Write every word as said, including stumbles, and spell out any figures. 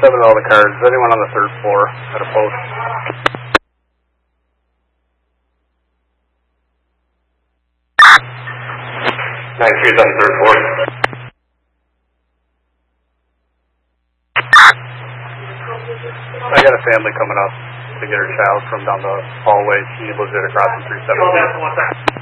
seven to all the cars. Is anyone on the third floor at a post? nine three is on the third floor. I got a family coming up to get her child from down the hallway. She lives right across from three seventeen.